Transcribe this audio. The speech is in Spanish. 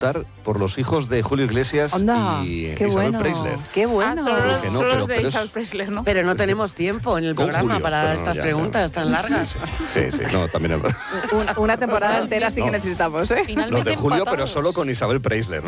optar por los hijos de Julio Iglesias y Isabel Preisler. ¡Qué bueno! Solo los de Isabel Preisler, ¿no? Pero no tenemos tiempo en el programa para estas preguntas tan largas. Sí, no, también... Una temporada entera sí que necesitamos, ¿eh? Los de Julio, pero solo con Isabel Preisler,